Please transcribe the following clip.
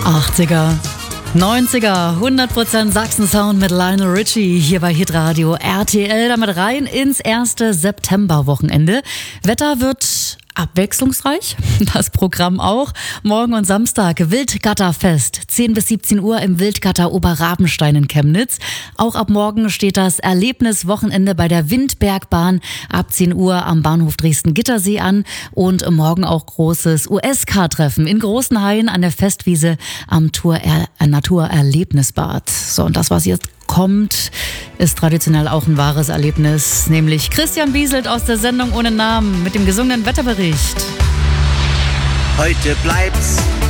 80er, 90er, 100% Sachsen-Sound mit Lionel Richie hier bei Hitradio RTL. Damit rein ins erste Septemberwochenende. Wetter wird abwechslungsreich, das Programm auch. Morgen und Samstag Wildgatterfest, 10 bis 17 Uhr im Wildgatter Oberrabenstein in Chemnitz. Auch ab morgen steht das Erlebniswochenende bei der Windbergbahn ab 10 Uhr am Bahnhof Dresden-Gittersee an. Und morgen auch großes USK-Treffen in Großenhain an der Festwiese am Naturerlebnisbad. So, und das, was jetzt kommt, ist traditionell auch ein wahres Erlebnis, nämlich Christian Bieselt aus der Sendung Ohne Namen mit dem gesungenen Wetterbericht. Heute bleibt's